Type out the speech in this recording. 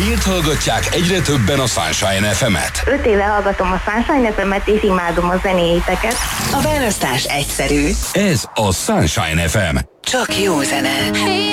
Miért hallgatják egyre többen a Sunshine FM-et? 5 éve hallgatom a Sunshine FM-et, és imádom a zenéiteket. A választás egyszerű. Ez a Sunshine FM. Csak jó zene.